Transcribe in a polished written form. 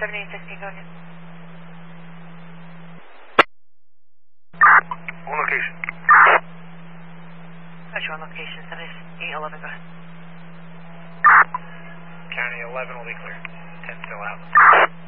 7816, go ahead. On location. Got you on location, 7811, go ahead. County 11 will be clear. 10 still out.